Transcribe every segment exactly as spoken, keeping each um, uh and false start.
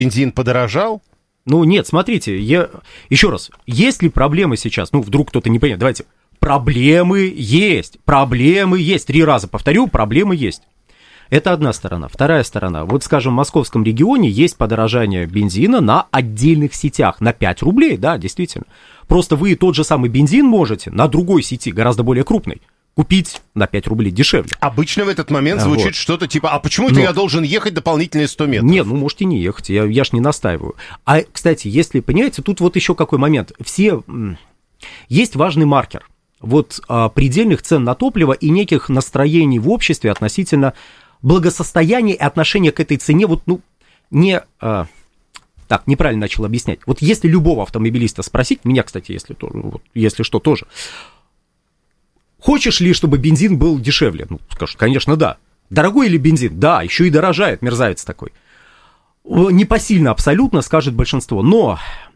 бензин подорожал? Ну, нет, смотрите, я... еще раз, есть ли проблемы сейчас? Ну, вдруг кто-то не понимает, давайте... Проблемы есть, проблемы есть. Три раза повторю, проблемы есть. Это одна сторона. Вторая сторона. Вот, скажем, в московском регионе есть подорожание бензина на отдельных сетях. На пять рублей, да, действительно. Просто вы тот же самый бензин можете на другой сети, гораздо более крупной, купить на пять рублей дешевле. Обычно в этот момент звучит вот. Что-то типа, а почему это Но... я должен ехать дополнительные сто метров? Нет, ну можете не ехать, я, я ж не настаиваю. А, кстати, если понимаете, тут вот еще какой момент. Все... Есть важный маркер. Вот а, предельных цен на топливо и неких настроений в обществе относительно благосостояния и отношения к этой цене, вот, ну, не, а, так, неправильно начал объяснять. Вот если любого автомобилиста спросить, меня, кстати, если, то, вот, если что, тоже, хочешь ли, чтобы бензин был дешевле? Ну, скажут, конечно, да. Дорогой ли бензин? Да, еще и дорожает, мерзавец такой. Непосильно абсолютно, скажет большинство, но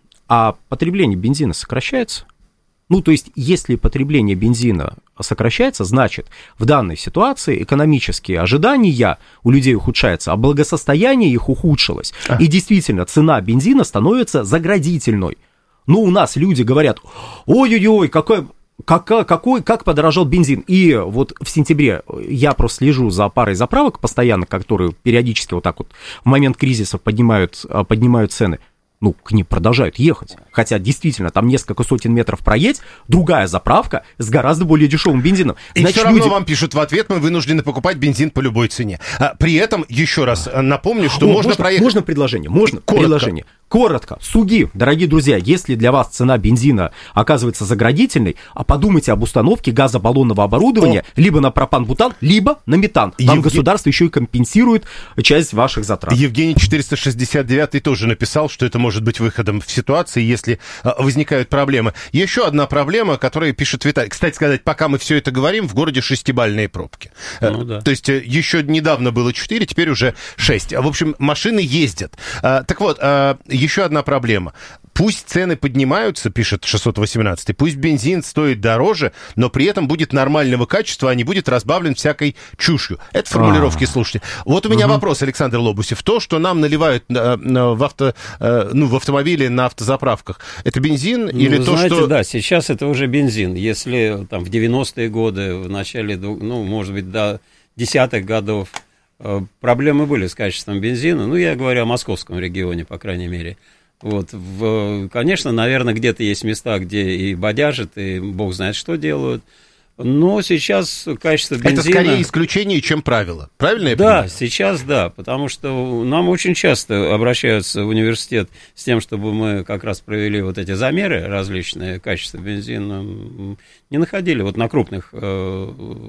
а потребление бензина сокращается? Ну, то есть, если потребление бензина сокращается, значит, в данной ситуации экономические ожидания у людей ухудшаются, а благосостояние их ухудшилось. А. И действительно, цена бензина становится заградительной. Ну, у нас люди говорят, ой-ой-ой, какой... Как, какой, как подорожал бензин. И вот в сентябре я просто слежу за парой заправок постоянно, которые периодически вот так вот в момент кризиса поднимают, поднимают цены. Ну, к ним продолжают ехать. Хотя, действительно, там несколько сотен метров проедь, другая заправка с гораздо более дешевым бензином. И Значит, все равно люди... вам пишут в ответ, мы вынуждены покупать бензин по любой цене. А, при этом, еще раз напомню, что О, можно, можно проехать... Можно предложение, можно Коротко. предложение. Коротко. Суги, дорогие друзья, если для вас цена бензина оказывается заградительной, а подумайте об установке газобаллонного оборудования О. либо на пропан-бутан, либо на метан. Вам Евге... государство еще и компенсирует часть ваших затрат. Евгений четыреста шестьдесят девятый тоже написал, что это может быть выходом в ситуации, если возникают проблемы. Еще одна проблема, которую пишет Виталий. Кстати сказать, пока мы все это говорим, в городе шестибалльные пробки. Ну, да. То есть еще недавно было четыре, теперь уже шесть. В общем, машины ездят. Так вот, еще одна проблема. Пусть цены поднимаются, пишет шестьсот восемнадцатый, пусть бензин стоит дороже, но при этом будет нормального качества, а не будет разбавлен всякой чушью. Это формулировки А-а-а. Слушайте. Вот у меня угу. вопрос, Александр Лобусев. То, что нам наливают в, авто, ну, в автомобиле на автозаправках, это бензин ну, или то, знаете, что... да, сейчас это уже бензин. Если там в девяностые годы, в начале, ну, может быть, до десятых годов проблемы были с качеством бензина, ну, я говорю о московском регионе, по крайней мере. Вот, в, конечно, наверное, где-то есть места, где и бодяжат, и бог знает, что делают. Но сейчас качество бензина... Это скорее исключение, чем правило. Правильно я да, понимаю? Да, сейчас да, потому что нам очень часто обращаются в университет с тем, чтобы мы как раз провели вот эти замеры различные качества бензина. Не находили вот на крупных... Э,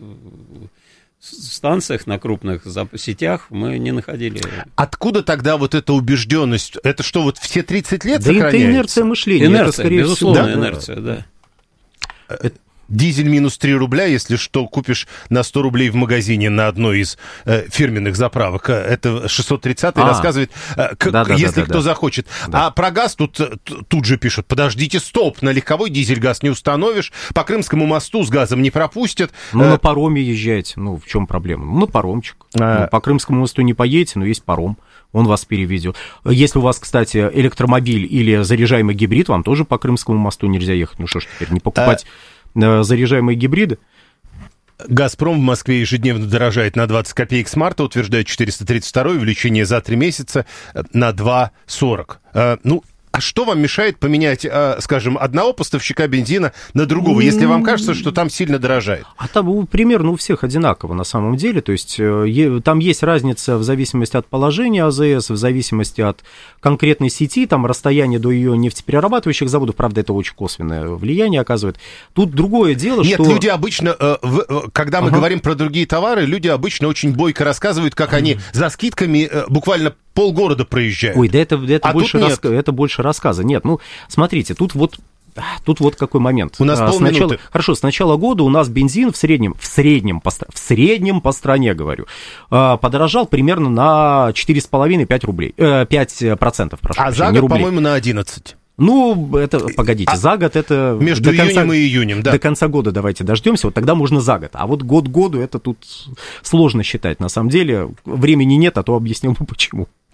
станциях, на крупных сетях мы не находили. Откуда тогда вот эта убежденность? Это что, вот все тридцать лет да сохраняется? Это инерция мышления. Инерция, это, скорее безусловно, всего, да? инерция, да. Это... Дизель минус три рубля, если что, купишь на сто рублей в магазине на одной из э, фирменных заправок. Это шестьсот тридцатый а, рассказывает, э, к, да, да, если да, кто да, захочет. Да. А про газ тут, тут же пишут, подождите, стоп, на легковой дизель газ не установишь, по Крымскому мосту с газом не пропустят. Ну, э, на пароме езжайте, ну, в чем проблема? Ну, на паромчик. А... Ну, по Крымскому мосту не поедете, но есть паром. Он вас перевезет. Если у вас, кстати, электромобиль или заряжаемый гибрид, вам тоже по Крымскому мосту нельзя ехать. Ну, что ж теперь, не покупать... А... заряжаемые гибриды. «Газпром» в Москве ежедневно дорожает на двадцать копеек с марта, утверждает четыреста тридцать второй, увеличение за три месяца на два сорок. Ну, а что вам мешает поменять, скажем, одного поставщика бензина на другого, если вам кажется, что там сильно дорожает? А там примерно у всех одинаково на самом деле. То есть там есть разница в зависимости от положения АЗС, в зависимости от конкретной сети, там расстояние до ее нефтеперерабатывающих заводов. Правда, это очень косвенное влияние оказывает. Тут другое дело, Нет, что... Нет, люди обычно, когда мы ага. говорим про другие товары, люди обычно очень бойко рассказывают, как ага. они за скидками буквально полгорода проезжают. Ой, да это, это, а больше, рас... это больше рассказа. Нет, ну, смотрите, тут вот, тут вот какой момент. У нас а, полминуты. Сначала, хорошо, с начала года у нас бензин в среднем, в среднем, по, в среднем по стране, говорю, подорожал примерно на четыре с половиной - пять рублей. пять процентов, прошу а прощения, за год, по-моему, на одиннадцать. Ну, это, погодите, а за год это... Между июнем конца, и июнем, да. До конца года давайте дождемся, вот тогда можно за год. А вот год году это тут сложно считать, на самом деле. Времени нет, а то объясню почему.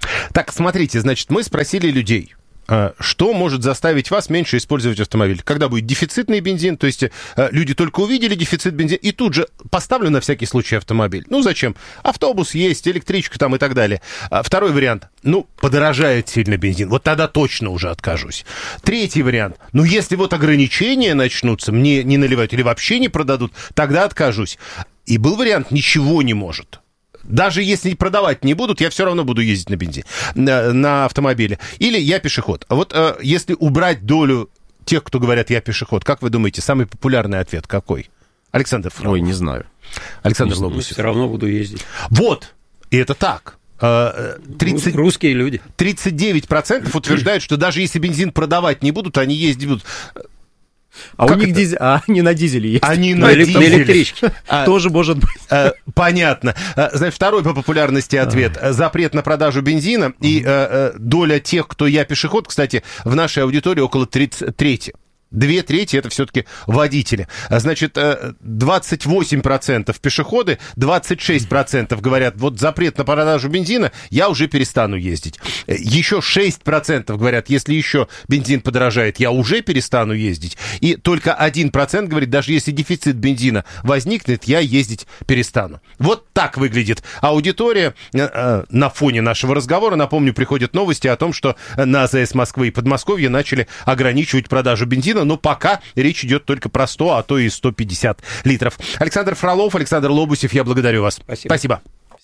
Так, смотрите, значит, мы спросили людей, что может заставить вас меньше использовать автомобиль? Когда будет дефицитный бензин, то есть люди только увидели дефицит бензина и тут же поставлю на всякий случай автомобиль. Ну, зачем? Автобус есть, электричка там и так далее. Второй вариант. Ну, подорожает сильно бензин. Вот тогда точно уже откажусь. Третий вариант. Ну, если вот ограничения начнутся, мне не наливают или вообще не продадут, тогда откажусь. И был вариант, ничего не может. Даже если продавать не будут, я все равно буду ездить на бензине, на, на автомобиле. Или я пешеход. Вот э, если убрать долю тех, кто говорят, я пешеход, как вы думаете, самый популярный ответ какой? Александр Фролов. Ой, не знаю. Александр не Лобусев. Все равно буду ездить. Вот, и это так. тридцать, Русские люди. тридцать девять процентов утверждают, что даже если бензин продавать не будут, они ездить будут. А как у них это? дизель, а они на дизеле есть. Они на, на на дизеле. электричке. А, Тоже может быть. а, понятно. А, значит, второй по популярности ответ. Запрет на продажу бензина. Uh-huh. И а, доля тех, кто я пешеход, кстати, в нашей аудитории около тридцать трети. Две трети это все-таки водители. Значит, двадцать восемь процентов пешеходы, двадцать шесть процентов говорят, вот запрет на продажу бензина, я уже перестану ездить. Еще шесть процентов говорят, если еще бензин подорожает, я уже перестану ездить. И только один процент говорит, даже если дефицит бензина возникнет, я ездить перестану. Вот так выглядит аудитория. На фоне нашего разговора, напомню, приходят новости о том, что на АЗС Москвы и Подмосковья начали ограничивать продажу бензина, но пока речь идет только про сто, а то и сто пятьдесят литров. Александр Фролов, Александр Лобусев, я благодарю вас. Спасибо. Спасибо.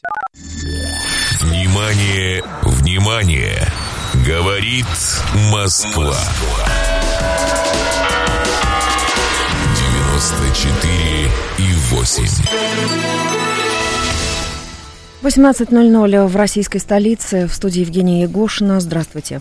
Внимание, внимание! Говорит Москва. девяносто четыре и восемь. восемнадцать ноль ноль в российской столице. В студии Евгения Егошина. Здравствуйте.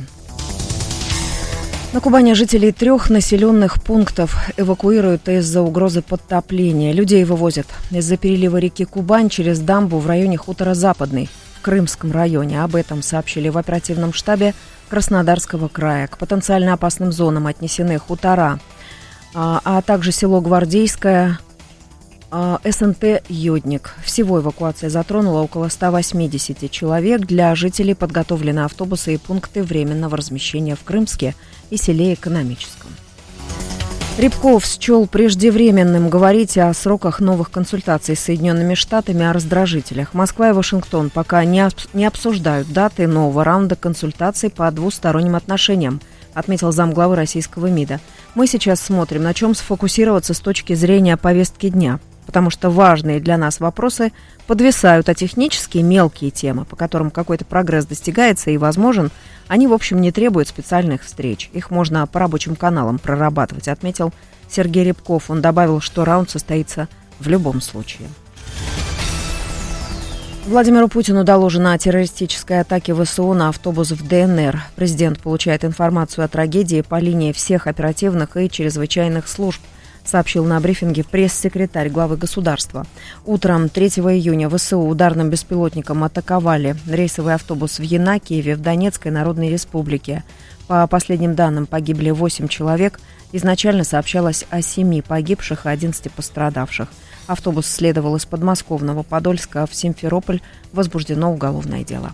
На Кубани жителей трех населенных пунктов эвакуируют из-за угрозы подтопления. Людей вывозят из-за перелива реки Кубань через дамбу в районе хутора Западный в Крымском районе. Об этом сообщили в оперативном штабе Краснодарского края. К потенциально опасным зонам отнесены хутора, а, а также село Гвардейское, а, СНТ «Йодник». Всего эвакуация затронула около ста восьмидесяти человек. Для жителей подготовлены автобусы и пункты временного размещения в Крымске и селе Экономическом. Рябков счел преждевременным говорить о сроках новых консультаций с Соединенными Штатами о раздражителях. Москва и Вашингтон пока не, не обсуждают даты нового раунда консультаций по двусторонним отношениям, отметил замглавы российского МИДа. Мы сейчас смотрим, на чем сфокусироваться с точки зрения повестки дня, потому что важные для нас вопросы подвисают, а технические мелкие темы, по которым какой-то прогресс достигается и возможен, они, в общем, не требуют специальных встреч. Их можно по рабочим каналам прорабатывать, отметил Сергей Рябков. Он добавил, что раунд состоится в любом случае. Владимиру Путину доложено о террористической атаке ВСУ на автобус в ДНР. Президент получает информацию о трагедии по линии всех оперативных и чрезвычайных служб, сообщил на брифинге пресс-секретарь главы государства. Утром третьего июня ВСУ ударным беспилотником атаковали рейсовый автобус в Янакиеве в Донецкой Народной Республике. По последним данным, погибли восемь человек. Изначально сообщалось о семи погибших и одиннадцати пострадавших. Автобус следовал из подмосковного Подольска в Симферополь. Возбуждено уголовное дело.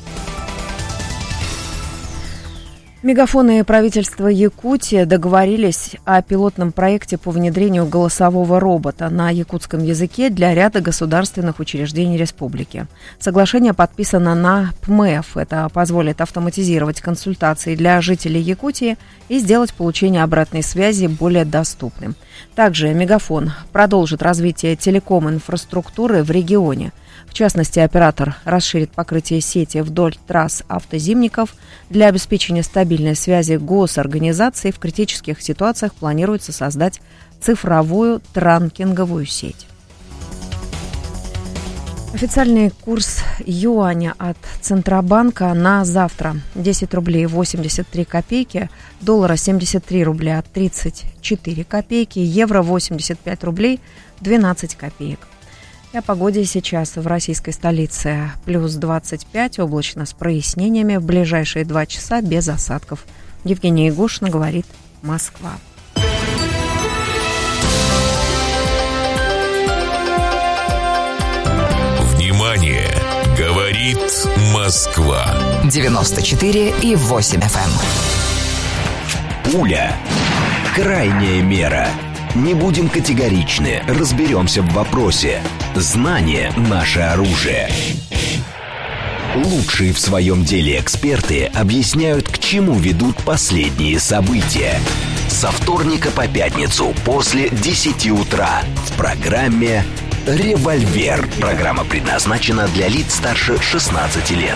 Мегафон и правительство Якутии договорились о пилотном проекте по внедрению голосового робота на якутском языке для ряда государственных учреждений республики. Соглашение подписано на ПМЭФ. Это позволит автоматизировать консультации для жителей Якутии и сделать получение обратной связи более доступным. Также Мегафон продолжит развитие телеком-инфраструктуры в регионе. В частности, оператор расширит покрытие сети вдоль трасс автозимников. Для обеспечения стабильной связи госорганизаций в критических ситуациях планируется создать цифровую транкинговую сеть. Официальный курс юаня от Центробанка на завтра: десять рублей восемьдесят три копейки, доллара семьдесят три рубля тридцать четыре копейки, евро восемьдесят пять рублей двенадцать копеек. И о погоде сейчас в российской столице: плюс двадцать пять, облачно с прояснениями, в ближайшие два часа без осадков. Евгения Егошина, говорит Москва. Внимание! Говорит Москва. девяносто четыре и восемь эф эм. Пуля. Крайняя мера. Не будем категоричны, разберемся в вопросе. Знание – наше оружие. Лучшие в своем деле эксперты объясняют, к чему ведут последние события. Со вторника по пятницу после десяти утра в программе «Револьвер». Программа предназначена для лиц старше шестнадцати лет.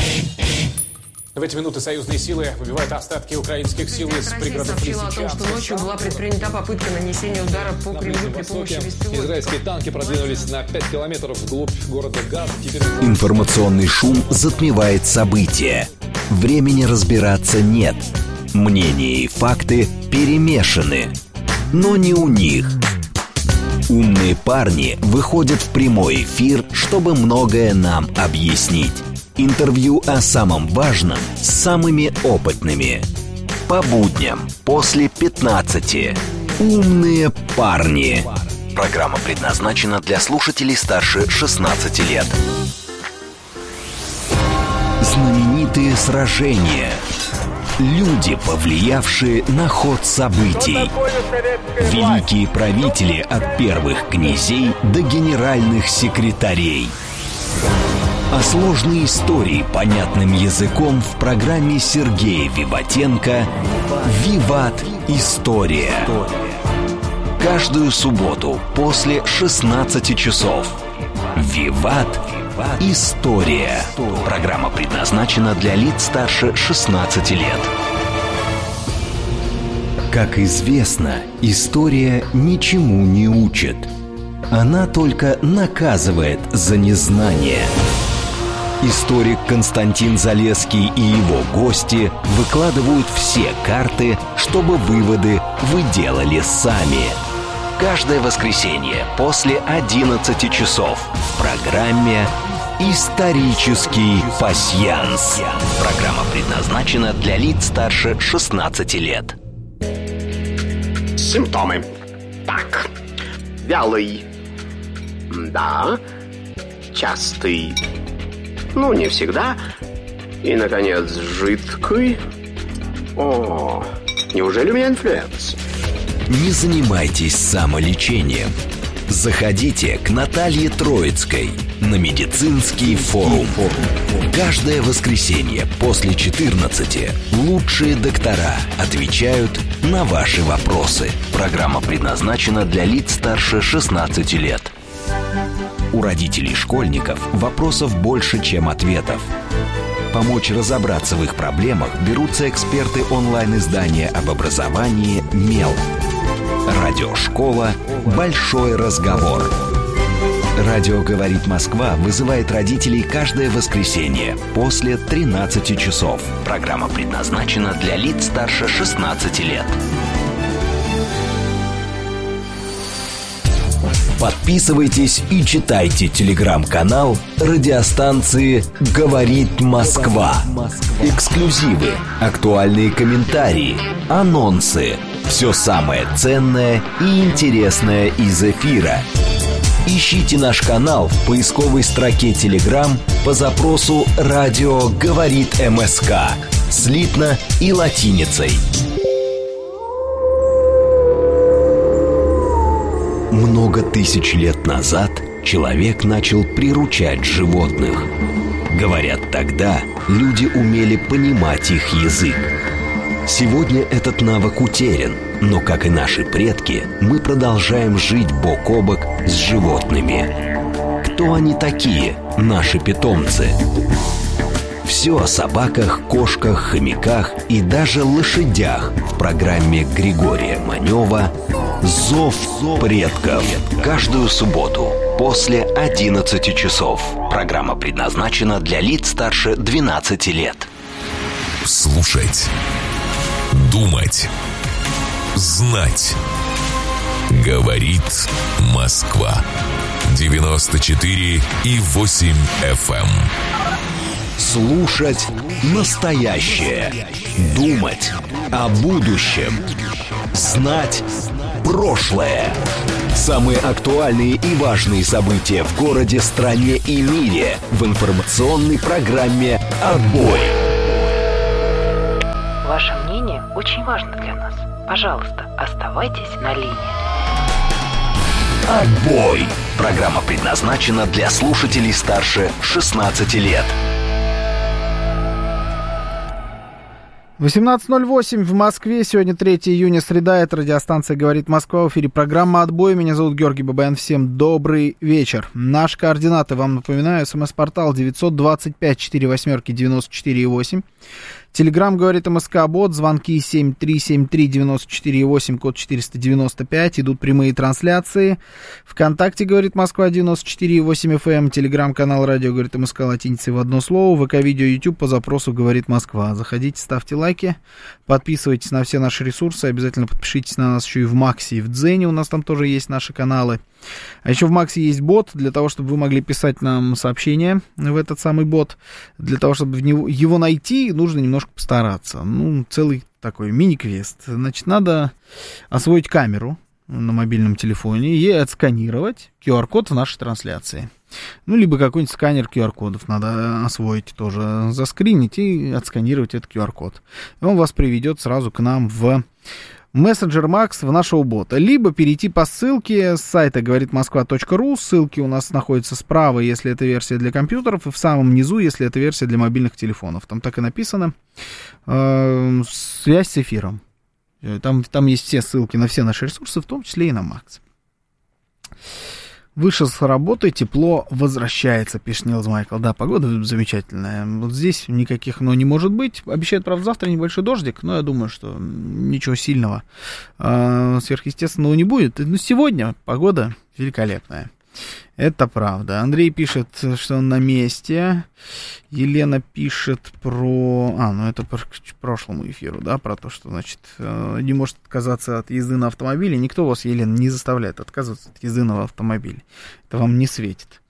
В эти минуты союзные силы выбивают остатки украинских сил из пригородов Лисичанска. Сообщила о том, что ночью была предпринята попытка нанесения удара по Кремлю при помощи беспилотников. Израильские танки продвинулись на пять километров вглубь города Газа. Теперь... Информационный шум затмевает события. Времени разбираться нет. Мнения и факты перемешаны. Но не у них. Умные парни выходят в прямой эфир, чтобы многое нам объяснить. Интервью о самом важном с самыми опытными. По будням после пятнадцати. Умные парни. Программа предназначена для слушателей старше шестнадцати лет. Знаменитые сражения. Люди, повлиявшие на ход событий. Великие правители от первых князей до генеральных секретарей. А сложные истории понятным языком в программе Сергея Виватенко «Виват. История». Каждую субботу после шестнадцати часов. «Виват. История». Программа предназначена для лиц старше шестнадцати лет. Как известно, история ничему не учит. Она только наказывает за незнание. Историк Константин Залесский и его гости выкладывают все карты, чтобы выводы вы делали сами. Каждое воскресенье после одиннадцати часов в программе «Исторический пасьянс». Программа предназначена для лиц старше шестнадцати лет. Симптомы. Так. Вялый. Да. Частый. Ну, не всегда. И, наконец, жидкий. О, неужели у меня инфлюенция? Не занимайтесь самолечением. Заходите к Наталье Троицкой на медицинский форум. Каждое воскресенье после четырнадцати лучшие доктора отвечают на ваши вопросы. Программа предназначена для лиц старше шестнадцати лет. У родителей школьников вопросов больше, чем ответов. Помочь разобраться в их проблемах берутся эксперты онлайн-издания об образовании «Мел». Радиошкола «Большой разговор». Радио «Говорит Москва» вызывает родителей каждое воскресенье после тринадцати часов. Программа предназначена для лиц старше шестнадцати лет. Подписывайтесь и читайте телеграм-канал радиостанции «Говорит Москва». Эксклюзивы, актуальные комментарии, анонсы. Все самое ценное и интересное из эфира. Ищите наш канал в поисковой строке Telegram по запросу «Радио говорит МСК» слитно и латиницей. Много тысяч лет назад человек начал приручать животных. Говорят, тогда люди умели понимать их язык. Сегодня этот навык утерян, но, как и наши предки, мы продолжаем жить бок о бок с животными. Кто они такие, наши питомцы? Все о собаках, кошках, хомяках и даже лошадях в программе Григория Манева «Зов предков». Каждую субботу после одиннадцати часов. Программа предназначена для лиц старше двенадцати лет. Слушать. Думать. Знать. Говорит Москва. девяносто четыре и восемь эф эм. Слушать настоящее. Думать о будущем. Знать прошлое. Самые актуальные и важные события в городе, стране и мире в информационной программе «Отбой». Ваше мнение очень важно для нас. Пожалуйста, оставайтесь на линии. «Отбой». Программа предназначена для слушателей старше шестнадцати лет. восемнадцать ноль восемь в Москве. Сегодня третьего июня, среда. Это радиостанция «Говорит Москва». В эфире программа «Отбой». Меня зовут Георгий Бабаян. Всем добрый вечер. Наши координаты, вам напоминаю, смс-портал девятьсот двадцать пять сорок восемь девяносто четыре восемь. Телеграм «Говорит МСК-бот», звонки семь три семь три девять четыре восемь, код четыреста девяносто пять, идут прямые трансляции. ВКонтакте «Говорит Москва» девяносто четыре восемь эф эм, телеграм-канал «Радио Говорит МСК» латиницей в одно слово, ВК-видео, YouTube по запросу «Говорит Москва». Заходите, ставьте лайки, подписывайтесь на все наши ресурсы, обязательно подпишитесь на нас еще и в Максе, и в Дзене, у нас там тоже есть наши каналы. А еще в Максе есть бот, для того, чтобы вы могли писать нам сообщения в этот самый бот. Для того, чтобы в него, его найти, нужно немножко постараться. Ну, целый такой мини-квест. Значит, надо освоить камеру на мобильном телефоне и отсканировать ку ар-код в нашей трансляции. Ну, либо какой-нибудь сканер ку ар-кодов надо освоить тоже, заскринить и отсканировать этот ку ар-код. И он вас приведет сразу к нам в мессенджер Макс, в нашего бота. Либо перейти по ссылке с сайта говорит москва точка ру. Ссылки у нас находятся справа, если это версия для компьютеров, и в самом низу, если это версия для мобильных телефонов. Там так и написано. Э, связь с эфиром. Там, там есть все ссылки на все наши ресурсы, в том числе и на Макс. Вышел с работы, тепло возвращается, пишет Нилс Майкл. Да, погода замечательная. Вот здесь никаких «но» не может быть. Обещают, правда, завтра небольшой дождик, но я думаю, что ничего сильного, э, сверхъестественного не будет. Но сегодня погода великолепная. Это правда. Андрей пишет, что он на месте. Елена пишет про... А, ну это по прошлому эфиру, да, про то, что, значит, не может отказаться от езды на автомобиле. Никто вас, Елена, не заставляет отказываться от езды на автомобиле. Это вам не светит.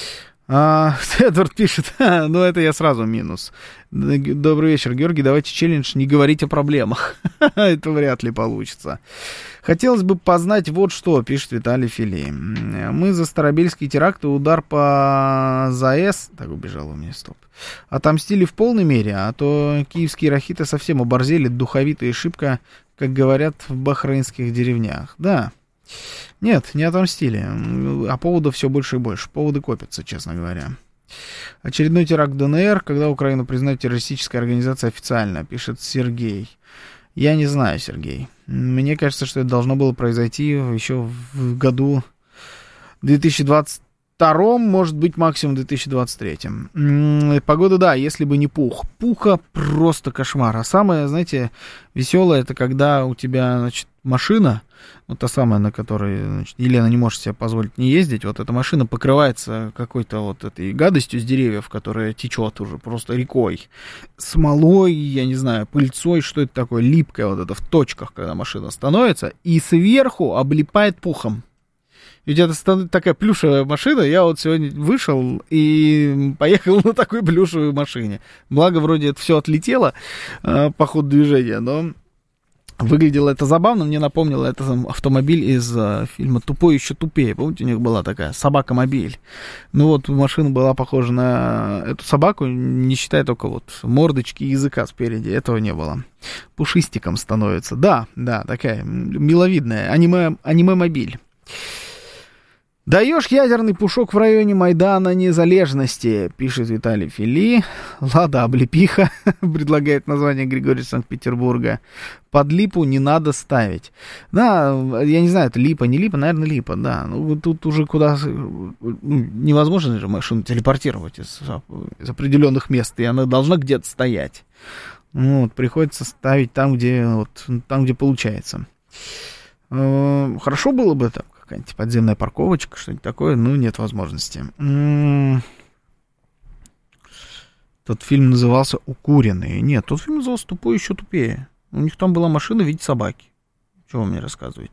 А, Эдвард пишет, ну это я сразу минус. Добрый вечер, Георгий, давайте челлендж не говорить о проблемах. Это вряд ли получится. Хотелось бы познать вот что, пишет Виталий Филей. Мы за старобельские теракты, удар по ЗАЭС, так убежал у меня, стоп, отомстили в полной мере, а то киевские рахиты совсем оборзели, духовитая шибко, как говорят в бахрейнских деревнях. Да. Нет, не отомстили. А поводов все больше и больше. Поводы копятся, честно говоря. Очередной теракт в ДНР, когда Украину признают террористической организацией официально, пишет Сергей. Я не знаю, Сергей. Мне кажется, что это должно было произойти еще в году две тысячи двадцать втором, может быть, максимум две тысячи двадцать третьем. Погода, да, если бы не пух. Пуха просто кошмар. А самое, знаете, веселое, это когда у тебя, значит, машина, вот та самая, на которой, значит, Елена не может себе позволить не ездить, вот эта машина покрывается какой-то вот этой гадостью с деревьев, которая течет уже просто рекой, смолой, я не знаю, пыльцой, что это такое, липкое вот это в точках, когда машина становится, и сверху облипает пухом. Ведь это такая плюшевая машина, я вот сегодня вышел и поехал на такой плюшевой машине. Благо, вроде это все отлетело э, по ходу движения, но выглядело это забавно, мне напомнило это автомобиль из э, фильма «Тупой еще тупее». Помните, у них была такая собака-мобиль? Ну вот, машина была похожа на эту собаку, не считая только вот мордочки и языка спереди, этого не было. Пушистиком становится. Да, да, такая миловидная аниме, аниме-мобиль. Даешь ядерный пушок в районе Майдана Незалежности, пишет Виталий Фили. Лада облепиха, предлагает название Григорий Санкт-Петербурга. Под липу не надо ставить. Да, я не знаю, это липа, не липа, наверное, липа, да. Ну, тут уже куда... Невозможно же машину телепортировать из, из определенных мест, и она должна где-то стоять. Вот, приходится ставить там, где, вот, там, где получается. Хорошо было бы так. Какая-нибудь подземная парковочка, что-нибудь такое, ну, нет возможности. М-м- тот фильм назывался «Укуренные». Нет, тот фильм назывался «Тупой еще тупее». У них там была машина в виде собаки. Чего вы мне рассказываете?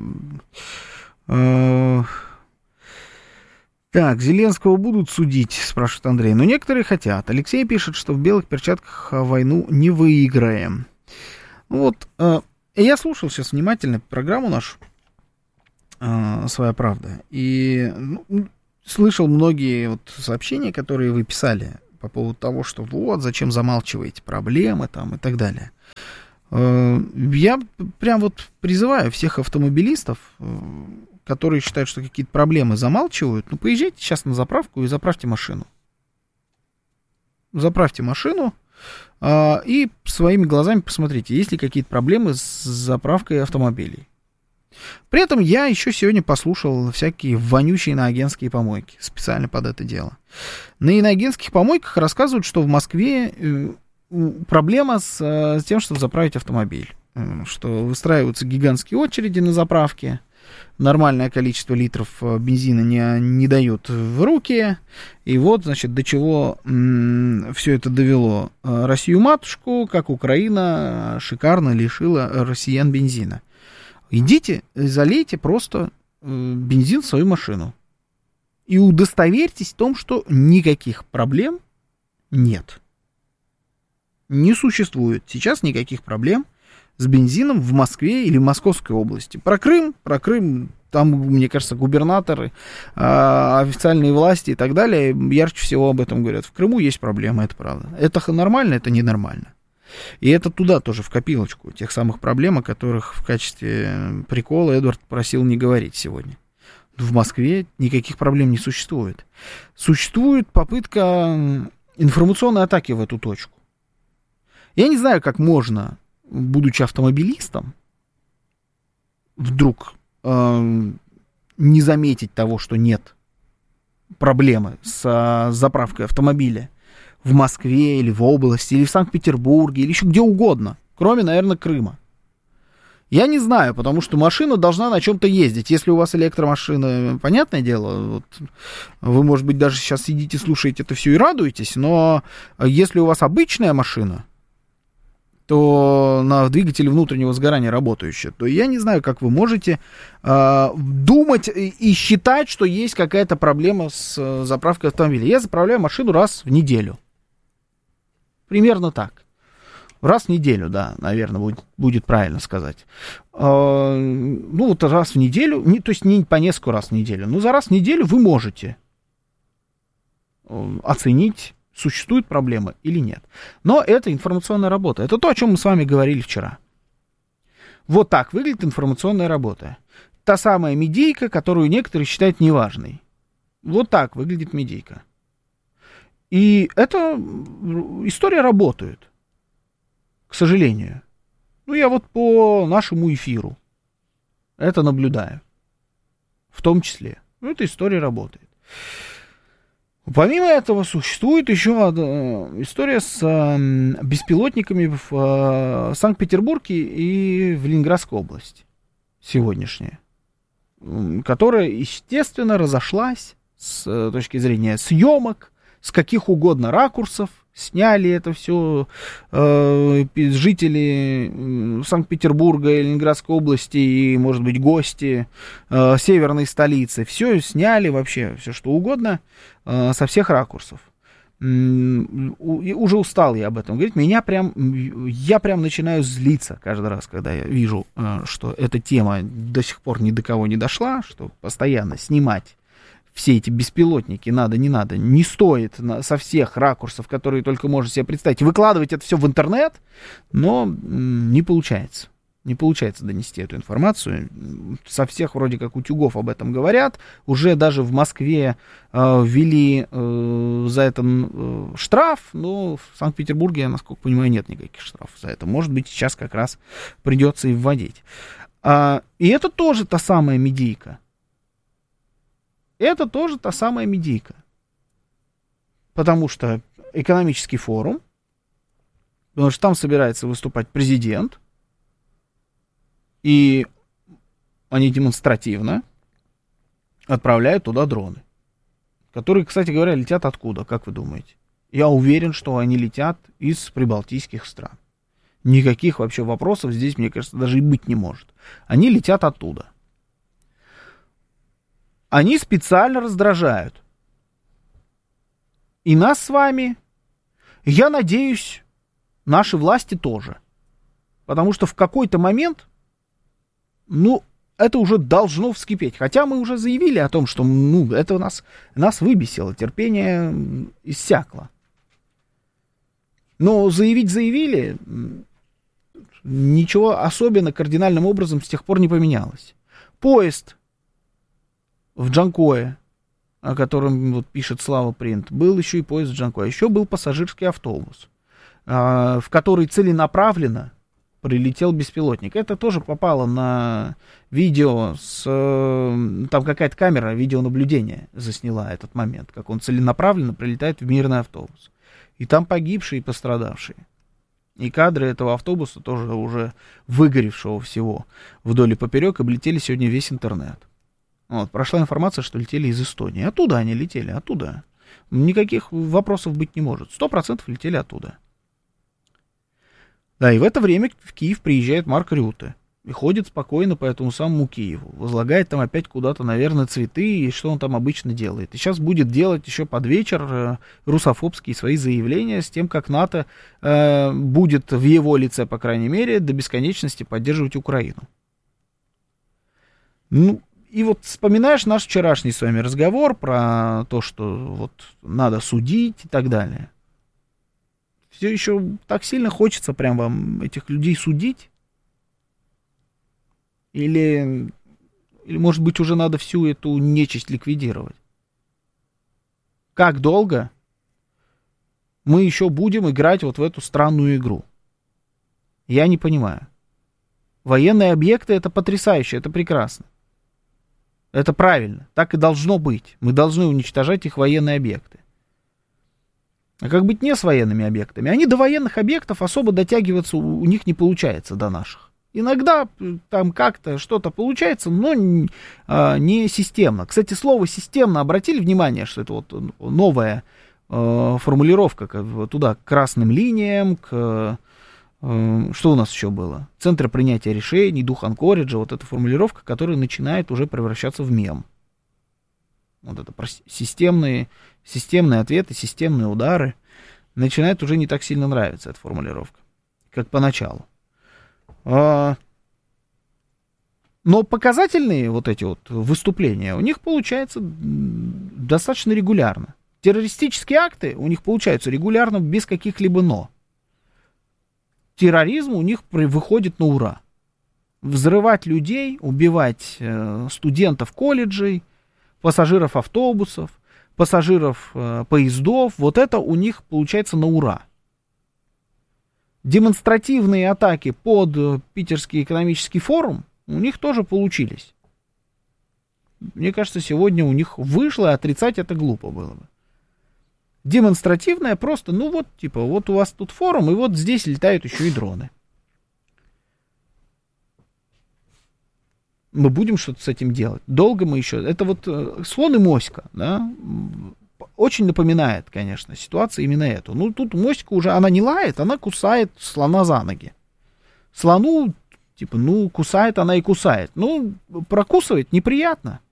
Так, Зеленского будут судить, спрашивает Андрей. Но некоторые хотят. Алексей пишет, что в белых перчатках войну не выиграем. Вот, я слушал сейчас внимательно программу нашу. э, своя правда. И ну, слышал многие вот сообщения, которые вы писали по поводу того, что вот, зачем замалчиваете проблемы там и так далее. Э, я прям вот призываю всех автомобилистов, э, которые считают, что какие-то проблемы замалчивают, ну, поезжайте сейчас на заправку и заправьте машину. Заправьте машину э, и своими глазами посмотрите, есть ли какие-то проблемы с заправкой автомобилей. При этом я еще сегодня послушал всякие вонючие иноагентские помойки специально под это дело. На иноагентских помойках рассказывают, что в Москве э, проблема с, с тем, чтобы заправить автомобиль. Э, что выстраиваются гигантские очереди на заправке. Нормальное количество литров бензина не, не дают в руки. И вот, значит, до чего м- все это довело Россию-матушку, как Украина шикарно лишила россиян бензина. Идите, залейте просто э, бензин в свою машину. И удостоверьтесь в том, что никаких проблем нет. Не существует сейчас никаких проблем с бензином в Москве или в Московской области. Про Крым, про Крым, там, мне кажется, губернаторы, официальные власти и так далее ярче всего об этом говорят. В Крыму есть проблемы, это правда. Это нормально, это ненормально. И это туда тоже, в копилочку тех самых проблем, о которых в качестве прикола Эдвард просил не говорить сегодня. В Москве никаких проблем не существует. Существует попытка информационной атаки в эту точку. Я не знаю, как можно, будучи автомобилистом, вдруг э, не заметить того, что нет проблемы с э, заправкой автомобиля в Москве или в области, или в Санкт-Петербурге, или еще где угодно, кроме, наверное, Крыма. Я не знаю, потому что машина должна на чем-то ездить. Если у вас электромашина, понятное дело, вот, вы, может быть, даже сейчас сидите, слушаете это все и радуетесь, но если у вас обычная машина, то на двигателе внутреннего сгорания работающая, то я не знаю, как вы можете э, думать и считать, что есть какая-то проблема с э, заправкой автомобиля. Я заправляю машину раз в неделю. Примерно так. Раз в неделю, да, наверное, будет, будет правильно сказать. Э, ну, вот раз в неделю, не, то есть не по несколько раз в неделю, но за раз в неделю вы можете э, оценить, существуют проблемы или нет. Но это информационная работа. Это то, о чем мы с вами говорили вчера. Вот так выглядит информационная работа. Та самая медийка, которую некоторые считают неважной. Вот так выглядит медийка. И эта история работает. К сожалению. Ну, я вот по нашему эфиру это наблюдаю. В том числе. Ну, эта история работает. Помимо этого, существует еще одна история с э, беспилотниками в э, Санкт-Петербурге и в Ленинградской области. Сегодняшняя. Которая, естественно, разошлась с э, точки зрения съемок, с каких угодно ракурсов. Сняли это все э, жители Санкт-Петербурга и Ленинградской области и, может быть, гости э, северной столицы. Все сняли вообще, все что угодно, э, со всех ракурсов. М- уже устал я об этом говорить. Меня прям, я прям начинаю злиться каждый раз, когда я вижу, э, что эта тема до сих пор ни до кого не дошла, что постоянно снимать все эти беспилотники, надо, не надо, не стоит на, со всех ракурсов, которые только можете себе представить, выкладывать это все в интернет, но м, не получается. Не получается донести эту информацию. Со всех вроде как утюгов об этом говорят. Уже даже в Москве э, ввели э, за это э, штраф, но в Санкт-Петербурге, насколько понимаю, нет никаких штрафов за это. Может быть, сейчас как раз придется и вводить. А, и это тоже та самая медийка. Это тоже та самая медийка. Потому что экономический форум, потому что там собирается выступать президент, и они демонстративно отправляют туда дроны, которые, кстати говоря, летят откуда, как вы думаете? Я уверен, что они летят из прибалтийских стран. Никаких вообще вопросов здесь, мне кажется, даже и быть не может. Они летят оттуда. Они специально раздражают и нас с вами, я надеюсь, наши власти тоже. Потому что в какой-то момент, ну, это уже должно вскипеть. Хотя мы уже заявили о том, что ну, это нас, нас выбесило, терпение иссякло. Но заявить заявили, ничего особенно кардинальным образом с тех пор не поменялось. Поезд в Джанкое, о котором вот пишет Слава Принт, был еще и поезд в Джанкое. Еще был пассажирский автобус, в который целенаправленно прилетел беспилотник. Это тоже попало на видео, с, там какая-то камера видеонаблюдения засняла этот момент, как он целенаправленно прилетает в мирный автобус. И там погибшие и пострадавшие. И кадры этого автобуса, тоже уже выгоревшего всего вдоль и поперек, облетели сегодня весь интернет. Вот, прошла информация, что летели из Эстонии. Оттуда они летели, оттуда. Никаких вопросов быть не может. Сто процентов летели оттуда. Да, и в это время в Киев приезжает Марк Рютте. И ходит спокойно по этому самому Киеву. Возлагает там опять куда-то, наверное, цветы, и что он там обычно делает. И сейчас будет делать еще под вечер э, русофобские свои заявления с тем, как НАТО э, будет в его лице, по крайней мере, до бесконечности поддерживать Украину. Ну, и вот вспоминаешь наш вчерашний с вами разговор про то, что вот надо судить и так далее. Все еще так сильно хочется прям вам этих людей судить? Или, или, может быть, уже надо всю эту нечисть ликвидировать? Как долго мы еще будем играть вот в эту странную игру? Я не понимаю. Военные объекты — это потрясающе, это прекрасно. Это правильно, так и должно быть. Мы должны уничтожать их военные объекты. А как быть не с военными объектами? Они до военных объектов особо дотягиваться у, у них не получается, до наших. Иногда там как-то что-то получается, но не, а, не системно. Кстати, слово «системно» обратили внимание, что это вот новая а, формулировка как, туда, к красным линиям, к... А, что у нас еще было? Центры принятия решений, дух Анкориджа, вот эта формулировка, которая начинает уже превращаться в мем. Вот это про системные, системные ответы, системные удары. Начинает уже не так сильно нравиться эта формулировка, как поначалу. Но показательные вот эти вот выступления у них получаются достаточно регулярно. Террористические акты у них получаются регулярно, без каких-либо «но». Терроризм у них выходит на ура. Взрывать людей, убивать студентов колледжей, пассажиров автобусов, пассажиров поездов, вот это у них получается на ура. Демонстративные атаки под Питерский экономический форум у них тоже получились. Мне кажется, сегодня у них вышло, и отрицать это глупо было бы. Демонстративное просто, ну вот, типа, вот у вас тут форум, и вот здесь летают еще и дроны. Мы будем что-то с этим делать. Долго мы еще... Это вот слон и моська, да, очень напоминает, конечно, ситуация именно эту. Ну, тут моська уже, она не лает, она кусает слона за ноги. Слону, типа, ну, кусает она и кусает. Ну, прокусывает неприятно.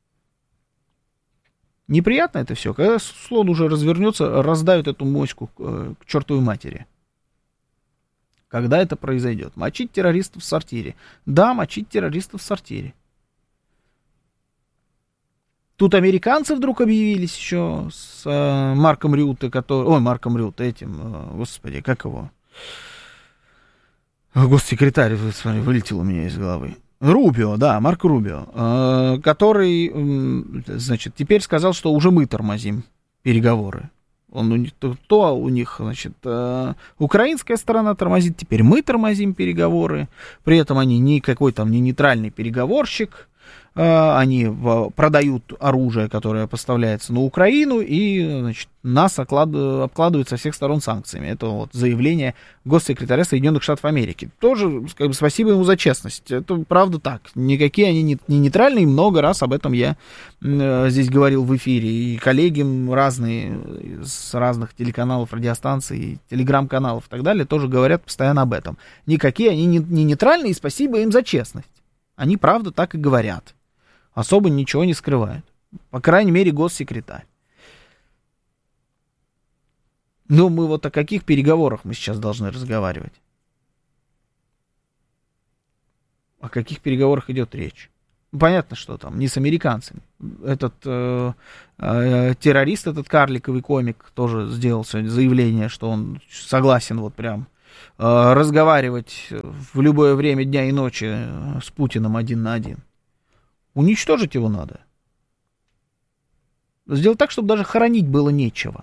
Неприятно это все, когда слон уже развернется, раздавит эту моську к, к чертовой матери. Когда это произойдет? Мочить террористов в сортире. Да, мочить террористов в сортире. Тут американцы вдруг объявились еще с э, Марком Рютте, который... Ой, Марком Рютте, этим, э, господи, как его? Госсекретарь, смотри, вылетел у меня из головы. Рубио, да, Марк Рубио, э, который, э, значит, теперь сказал, что уже мы тормозим переговоры. Он у них, то, то у них, значит, э, украинская сторона тормозит, теперь мы тормозим переговоры. При этом они никакой там не нейтральный переговорщик. Они продают оружие, которое поставляется на Украину, и, значит, нас обкладывают со всех сторон санкциями. Это вот заявление госсекретаря Соединенных Штатов Америки. Тоже, как бы, спасибо ему за честность. Это правда так. Никакие они не, не нейтральные. Много раз об этом я э, здесь говорил в эфире. И коллеги разные с разных телеканалов, радиостанций, телеграм-каналов и так далее тоже говорят постоянно об этом. Никакие они не, не нейтральные, и спасибо им за честность. Они, правда, так и говорят. Особо ничего не скрывают. По крайней мере, госсекретарь. Но мы вот о каких переговорах мы сейчас должны разговаривать? О каких переговорах идет речь? Понятно, что там не с американцами. Этот э, э, террорист, этот карликовый комик, тоже сделал сегодня заявление, что он согласен вот прям э, разговаривать в любое время дня и ночи с Путиным один на один. Уничтожить его надо. Сделать так, чтобы даже хоронить было нечего.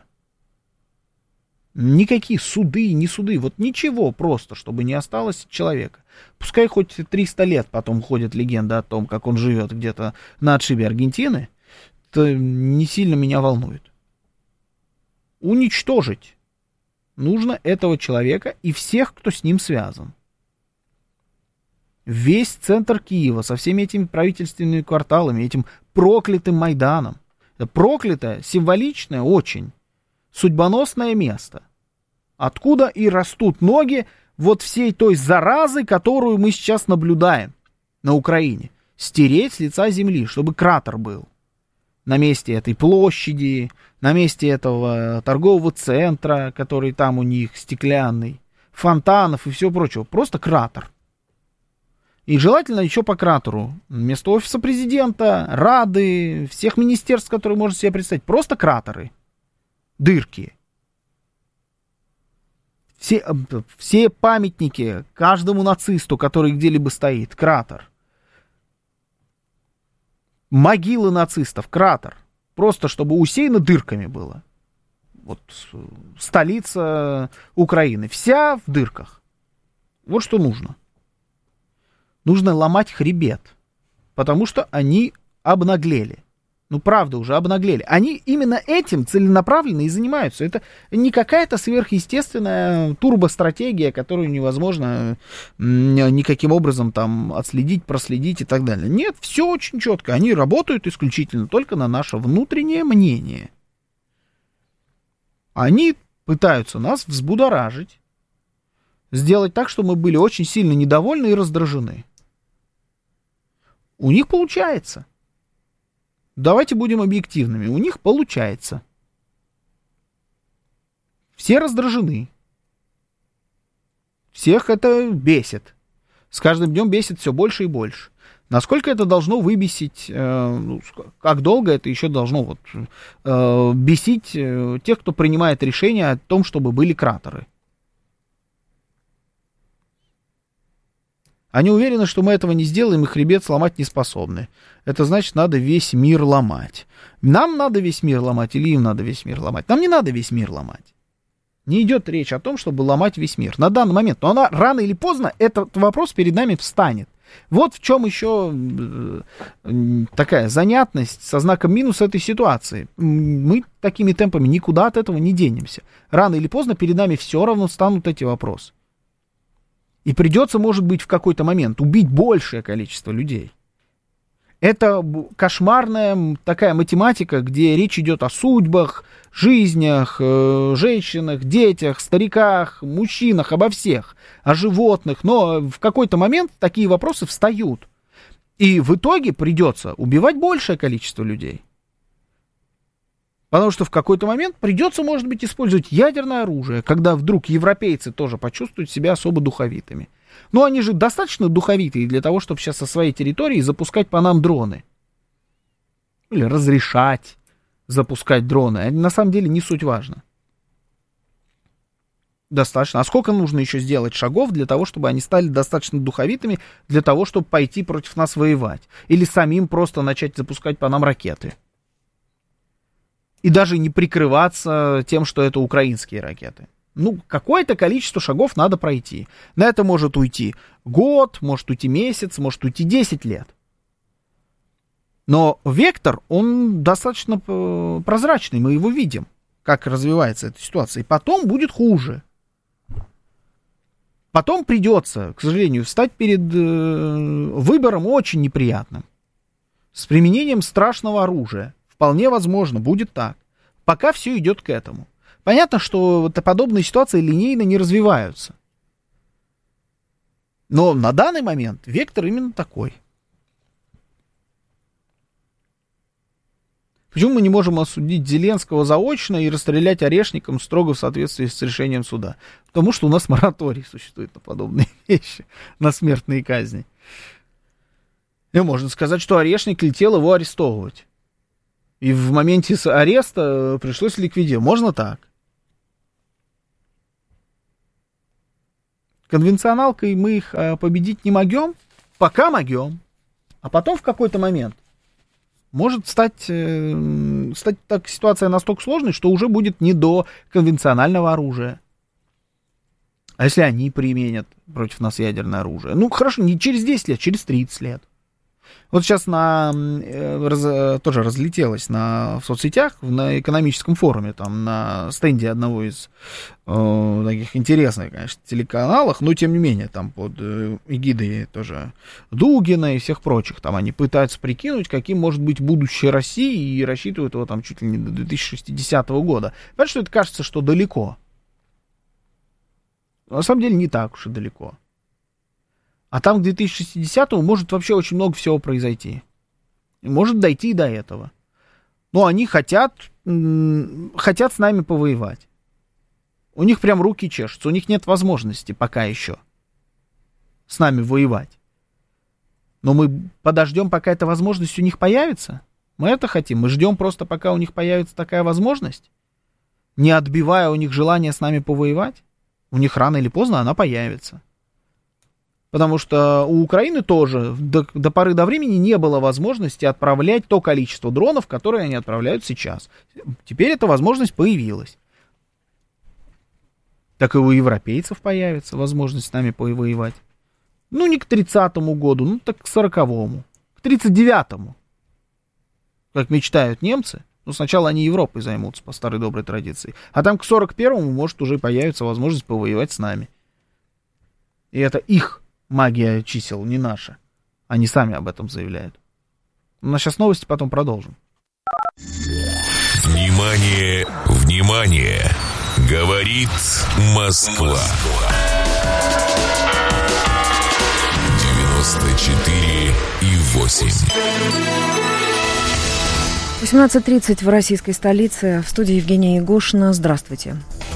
Никакие суды, не суды, вот ничего просто, чтобы не осталось человека. Пускай хоть триста лет потом ходит легенда о том, как он живет где-то на отшибе Аргентины, это не сильно меня волнует. Уничтожить нужно этого человека и всех, кто с ним связан. Весь центр Киева со всеми этими правительственными кварталами, этим проклятым Майданом. Это проклятое, символичное очень, судьбоносное место, откуда и растут ноги вот всей той заразы, которую мы сейчас наблюдаем на Украине. Стереть с лица земли, чтобы кратер был. На месте этой площади, на месте этого торгового центра, который там у них стеклянный, фонтанов и всего прочего. Просто кратер. И желательно еще по кратеру. Вместо офиса президента, Рады, всех министерств, которые можно себе представить. Просто кратеры. Дырки. Все, все памятники каждому нацисту, который где-либо стоит, кратер. Могилы нацистов, кратер. Просто чтобы усеяно дырками было. Вот столица Украины. Вся в дырках. Вот что нужно. Нужно ломать хребет. Потому что они обнаглели. Ну, правда, уже обнаглели. Они именно этим целенаправленно и занимаются. Это не какая-то сверхъестественная турбостратегия, которую невозможно никаким образом там отследить, проследить и так далее. Нет, все очень четко. Они работают исключительно только на наше внутреннее мнение. Они пытаются нас взбудоражить, сделать так, чтобы мы были очень сильно недовольны и раздражены. У них получается. Давайте будем объективными. У них получается. Все раздражены. Всех это бесит. С каждым днем бесит все больше и больше. Насколько это должно выбесить, э, ну, как долго это еще должно вот, э, бесить э, тех, кто принимает решение о том, чтобы были кратеры. Они уверены, что мы этого не сделаем и хребет сломать не способны. Это значит, надо весь мир ломать. Нам надо весь мир ломать или им надо весь мир ломать? Нам не надо весь мир ломать. Не идет речь о том, чтобы ломать весь мир. На данный момент. Но она рано или поздно, этот вопрос перед нами встанет. Вот в чем еще такая занятность со знаком минус этой ситуации. Мы такими темпами никуда от этого не денемся. Рано или поздно перед нами все равно станут эти вопросы. И придется, может быть, в какой-то момент убить большее количество людей. Это кошмарная такая математика, где речь идет о судьбах, жизнях, э, женщинах, детях, стариках, мужчинах, обо всех, о животных. Но в какой-то момент такие вопросы встают. И в итоге придется убивать большее количество людей. Потому что в какой-то момент придется, может быть, использовать ядерное оружие, когда вдруг европейцы тоже почувствуют себя особо духовитыми. Но они же достаточно духовитые для того, чтобы сейчас со своей территории запускать по нам дроны. Или разрешать запускать дроны. Это на самом деле не суть важно. Достаточно. А сколько нужно еще сделать шагов для того, чтобы они стали достаточно духовитыми, для того, чтобы пойти против нас воевать? Или самим просто начать запускать по нам ракеты? И даже не прикрываться тем, что это украинские ракеты. Ну, какое-то количество шагов надо пройти. На это может уйти год, может уйти месяц, может уйти десять лет. Но вектор, он достаточно прозрачный, мы его видим, как развивается эта ситуация. И потом будет хуже. Потом придется, к сожалению, встать перед выбором очень неприятным. С применением страшного оружия. Вполне возможно, будет так. Пока все идет к этому. Понятно, что подобные ситуации линейно не развиваются. Но на данный момент вектор именно такой. Почему мы не можем осудить Зеленского заочно и расстрелять Орешником строго в соответствии с решением суда? Потому что у нас мораторий существует на подобные вещи, на смертные казни. И можно сказать, что Орешник летел его арестовывать. И в моменте ареста пришлось ликвидировать. Можно так. Конвенционалкой мы их победить не могем, пока могем. А потом в какой-то момент может стать, э, стать так, ситуация настолько сложной, что уже будет не до конвенционального оружия. А если они применят против нас ядерное оружие? Ну, хорошо, не через десять лет, через тридцать лет. Вот сейчас на, раз, тоже разлетелось на, в соцсетях, на экономическом форуме, там, на стенде одного из э, таких интересных, конечно, телеканалов, но тем не менее, там под э, эгидой тоже Дугина и всех прочих, там они пытаются прикинуть, каким может быть будущее России, и рассчитывают его там чуть ли не до две тысячи шестидесятого года. Понимаете, что это кажется, что далеко. На самом деле не так уж и далеко. А там к две тысячи шестидесятому может вообще очень много всего произойти. Может дойти и до этого. Но они хотят, хотят с нами повоевать. У них прям руки чешутся. У них нет возможности пока еще с нами воевать. Но мы подождем, пока эта возможность у них появится. Мы это хотим. Мы ждем просто, пока у них появится такая возможность, не отбивая у них желание с нами повоевать. У них рано или поздно она появится. Потому что у Украины тоже до, до поры до времени не было возможности отправлять то количество дронов, которые они отправляют сейчас. Теперь эта возможность появилась. Так и у европейцев появится возможность с нами повоевать. Ну, не к тридцатому году, ну, так к сороковому. К тридцать девятому. Как мечтают немцы. Ну, сначала они Европой займутся по старой доброй традиции. А там к сорок первому может уже появиться возможность повоевать с нами. И это их магия чисел, не наша. Они сами об этом заявляют. У нас сейчас новости, потом продолжим. Внимание, внимание! Говорит Москва. девяносто четыре и восемь. восемнадцать тридцать в российской столице. В студии Евгения Егошина. Здравствуйте.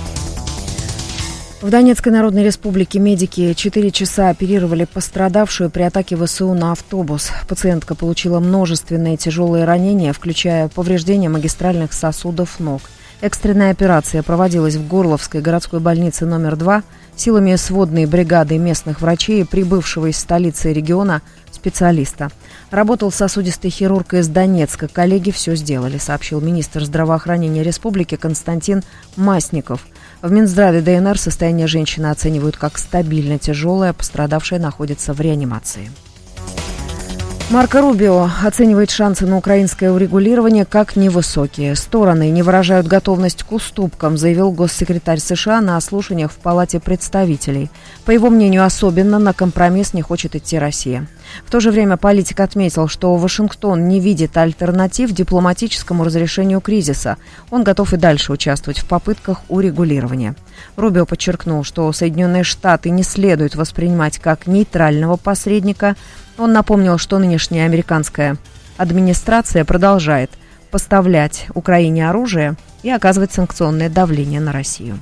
В Донецкой Народной Республике медики четыре часа оперировали пострадавшую при атаке ВСУ на автобус. Пациентка получила множественные тяжелые ранения, включая повреждения магистральных сосудов ног. Экстренная операция проводилась в Горловской городской больнице номер два силами сводной бригады местных врачей и прибывшего из столицы региона специалиста. Работал сосудистый хирург из Донецка. Коллеги все сделали, сообщил министр здравоохранения республики Константин Масников. В Минздраве ДНР состояние женщины оценивают как стабильно тяжелое, пострадавшая находится в реанимации. Марко Рубио оценивает шансы на украинское урегулирование как невысокие. Стороны не выражают готовность к уступкам, заявил госсекретарь США на слушаниях в Палате представителей. По его мнению, особенно на компромисс не хочет идти Россия. В то же время политик отметил, что Вашингтон не видит альтернатив дипломатическому разрешению кризиса. Он готов и дальше участвовать в попытках урегулирования. Рубио подчеркнул, что Соединенные Штаты не следует воспринимать как нейтрального посредника. Он напомнил, что нынешняя американская администрация продолжает поставлять Украине оружие и оказывать санкционное давление на Россию.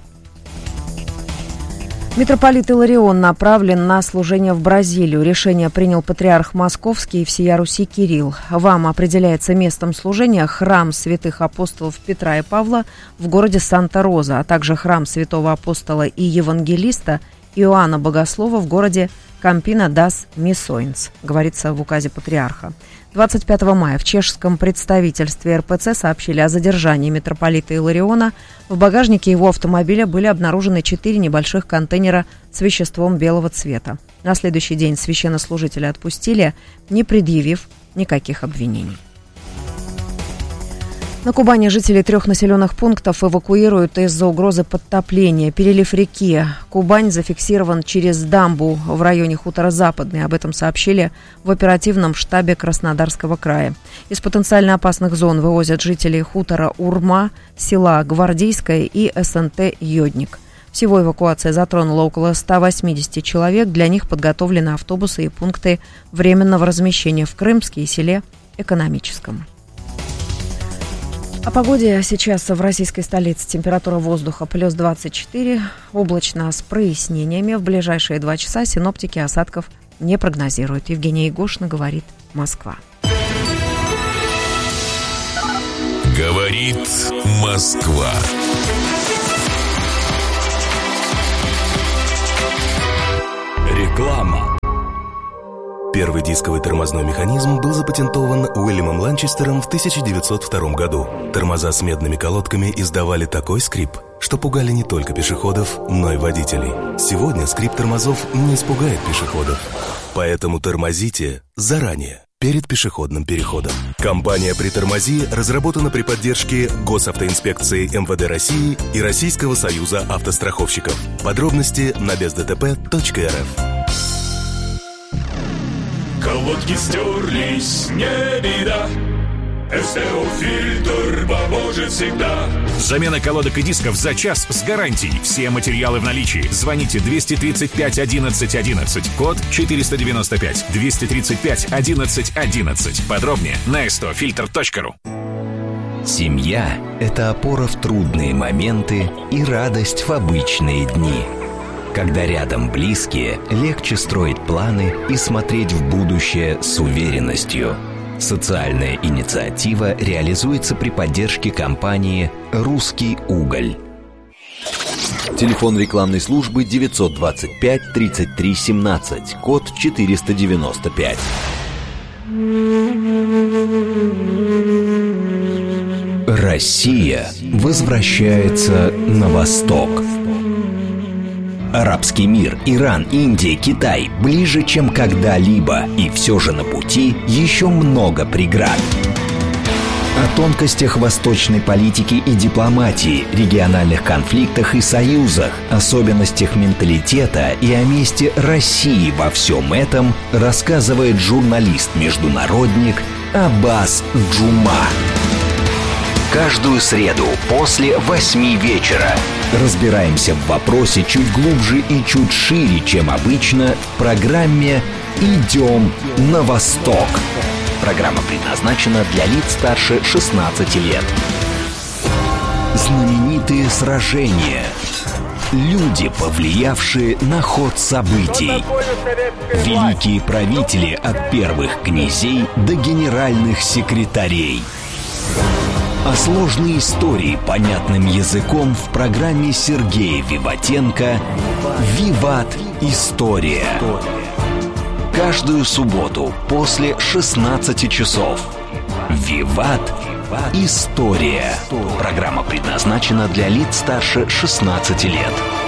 Митрополит Иларион направлен на служение в Бразилию. Решение принял патриарх Московский и всея Руси Кирилл. Вам определяется местом служения храм святых апостолов Петра и Павла в городе Санта-Роза, а также храм святого апостола и евангелиста Иоанна Богослова в городе Кампина-дас-Миссоинс, говорится в указе патриарха. двадцать пятого мая в чешском представительстве эр пэ цэ сообщили о задержании митрополита Илариона. В багажнике его автомобиля были обнаружены четыре небольших контейнера с веществом белого цвета. На следующий день священнослужителя отпустили, не предъявив никаких обвинений. На Кубани жители трех населенных пунктов эвакуируют из-за угрозы подтопления. Перелив реки Кубань зафиксирован через дамбу в районе хутора Западный. Об этом сообщили в оперативном штабе Краснодарского края. Из потенциально опасных зон вывозят жителей хутора Урма, села Гвардейское и эс эн тэ «Йодник». Всего эвакуация затронула около ста восьмидесяти человек. Для них подготовлены автобусы и пункты временного размещения в Крымске и селе Экономическом. О погоде сейчас в российской столице. Температура воздуха плюс двадцать четыре, облачно с прояснениями. В ближайшие два часа синоптики осадков не прогнозирует. Евгения Егошина, говорит Москва. Говорит Москва. Реклама. Первый дисковый тормозной механизм был запатентован Уильямом Ланчестером в тысяча девятьсот втором году. Тормоза с медными колодками издавали такой скрип, что пугали не только пешеходов, но и водителей. Сегодня скрип тормозов не испугает пешеходов. Поэтому тормозите заранее, перед пешеходным переходом. Компания «Притормози» разработана при поддержке Госавтоинспекции эм вэ дэ России и Российского союза автостраховщиков. Подробности на без дэ тэ пэ точка эр эф. Колодки стерлись, не беда. эс тэ о-фильтр поможет всегда. Замена колодок и дисков за час с гарантией. Все материалы в наличии. Звоните двести тридцать пять одиннадцать одиннадцать, код четыреста девяносто пять. двести тридцать пять одиннадцать одиннадцать. Подробнее на эс тэ о фильтр точка ру. Семья – это опора в трудные моменты и радость в обычные дни. Когда рядом близкие, легче строить планы и смотреть в будущее с уверенностью. Социальная инициатива реализуется при поддержке компании «Русский уголь». Телефон рекламной службы девятьсот двадцать пять тридцать три семнадцать, код четыреста девяносто пять. Россия возвращается на восток. Арабский мир, Иран, Индия, Китай ближе, чем когда-либо, и все же на пути еще много преград. О тонкостях восточной политики и дипломатии, региональных конфликтах и союзах, особенностях менталитета и о месте России во всем этом рассказывает журналист-международник Аббас Джума. Каждую среду после восьми вечера разбираемся в вопросе чуть глубже и чуть шире, чем обычно, в программе «Идем на восток». Программа предназначена для лиц старше шестнадцати лет. Знаменитые сражения. Люди, повлиявшие на ход событий. Великие правители от первых князей до генеральных секретарей. А сложные истории понятным языком в программе Сергея Виватенко «Виват. История». Каждую субботу после шестнадцати часов. «Виват. История». Программа предназначена для лиц старше шестнадцати лет.